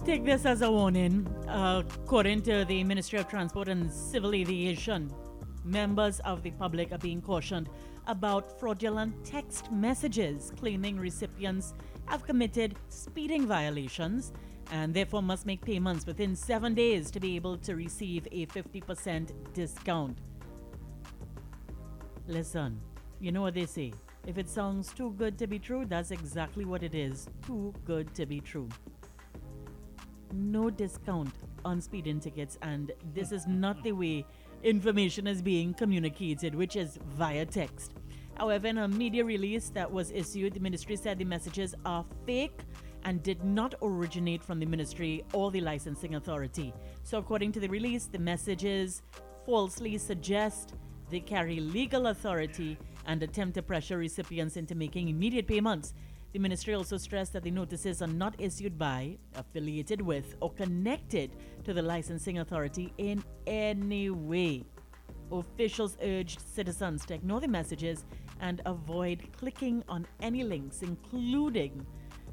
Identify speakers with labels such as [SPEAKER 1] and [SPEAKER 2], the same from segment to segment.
[SPEAKER 1] Take this as a warning. According to the Ministry of Transport and Civil Aviation, members of the public are being cautioned about fraudulent text messages claiming recipients have committed speeding violations and therefore must make payments within 7 days to be able to receive a 50% discount. Listen, you know what they say. If it sounds too good to be true, that's exactly what it is. Too good to be true. No discount on speeding tickets, and this is not the way information is being communicated, which is via text. However, in a media release that was issued, the ministry said the messages are fake and did not originate from the ministry or the licensing authority. So according to the release, the messages falsely suggest they carry legal authority and attempt to pressure recipients into making immediate payments. The ministry also stressed that the notices are not issued by, affiliated with, or connected to the licensing authority in any way. Officials urged citizens to ignore the messages and avoid clicking on any links, including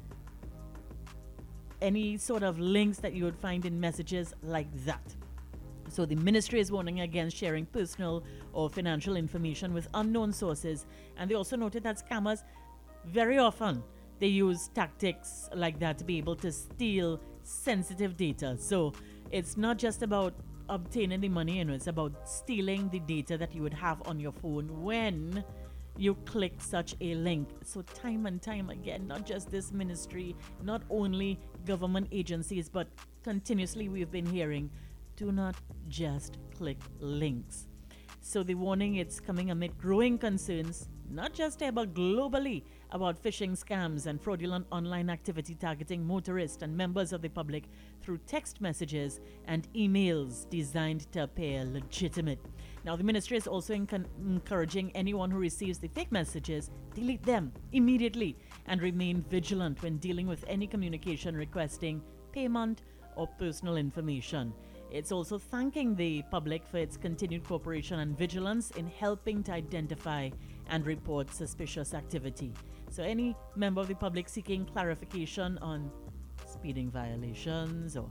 [SPEAKER 1] any sort of links that you would find in messages like that. So the ministry is warning against sharing personal or financial information with unknown sources, and they also noted that scammers very often they use tactics like that to be able to steal sensitive data. So it's not just about obtaining the money, it's about stealing the data that you would have on your phone when you click such a link. So time and time again, not just this ministry, not only government agencies, but continuously we've been hearing, do not just click links. So the warning, it's coming amid growing concerns, not just here, but globally, about phishing scams and fraudulent online activity targeting motorists and members of the public through text messages and emails designed to appear legitimate. Now, the ministry is also encouraging anyone who receives the fake messages, delete them immediately and remain vigilant when dealing with any communication requesting payment or personal information. It's also thanking the public for its continued cooperation and vigilance in helping to identify and report suspicious activity. So any member of the public seeking clarification on speeding violations or